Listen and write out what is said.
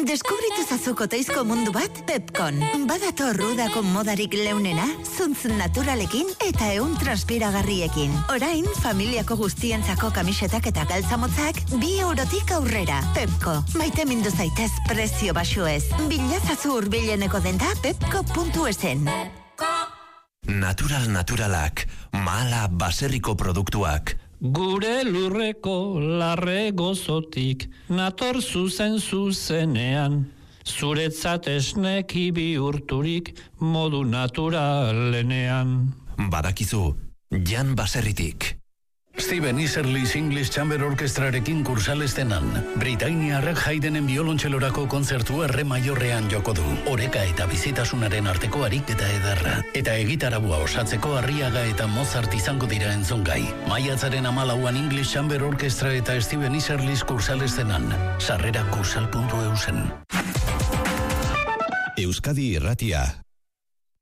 Deskubritu zazuko teizko mundu bat Pepkon. Badator udako modarik leunena, zuntz naturalekin eta ehun transpiragarriekin. Orain, familiako guztientzako kamisetak eta galtzamotzak 2 eurotik aurrera. Pepko, maite mindu zaitez prezio baxuez. Bilazazu hurbileneko denda pepko.esen. Naturalak, Mahala baserriko produktuak. Gure lurreko larre gozotik, nator zuzenean, zuretzat esneki bihurturik modu naturalenean. Badakizu, Jan Baserritik. Steven Easerly's English Chamber Orkestrarekin kursalestenan. Britainiarrak Haydenen biolontxelorako kontzertua Re Maiorrean joko du. Oreka eta bizitasunaren arteko ariketa ederra. Eta egitarabua osatzeko Arriaga eta Mozart izango dira entzungai. Maiatzaren 14an English Chamber Orkestra eta Steven Easerly's kursalestenan. Sarrera kursal.eusen. Euskadi Irratia.